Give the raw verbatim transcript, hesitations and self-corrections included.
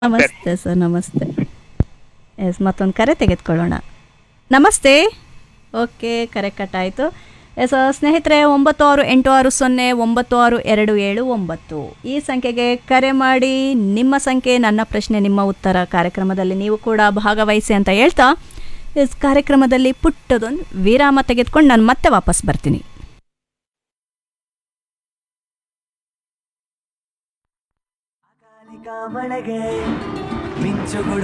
ನಮಸ್ತೆ ಸರ್, ನಮಸ್ತೆ. ಎಸ್, ಮತ್ತೊಂದು ಕರೆ ತೆಗೆದುಕೊಳ್ಳೋಣ. ನಮಸ್ತೆ. ಓಕೆ, ಕರೆ ಕಟ್ಟಾಯಿತು. ಎಸ್ ಸ್ನೇಹಿತರೆ, ಒಂಬತ್ತು ಆರು ಎಂಟು ಆರು ಸೊನ್ನೆ ಒಂಬತ್ತು ಆರು ಎರಡು ಏಳು ಒಂಬತ್ತು ಈ ಸಂಖ್ಯೆಗೆ ಕರೆ ಮಾಡಿ. ನಿಮ್ಮ ಸಂಖ್ಯೆ ನನ್ನ ಪ್ರಶ್ನೆ ನಿಮ್ಮ ಉತ್ತರ ಕಾರ್ಯಕ್ರಮದಲ್ಲಿ ನೀವು ಕೂಡ ಭಾಗವಹಿಸಿ ಅಂತ ಹೇಳ್ತಾ, ಎಸ್ ಕಾರ್ಯಕ್ರಮದಲ್ಲಿ ಪುಟ್ಟದೊಂದು ವಿರಾಮ ತೆಗೆದುಕೊಂಡು ನಾನು ಮತ್ತೆ ವಾಪಸ್ ಬರ್ತೀನಿ. ಮಳೆಗೆ ಮಿಂಚುಗಳು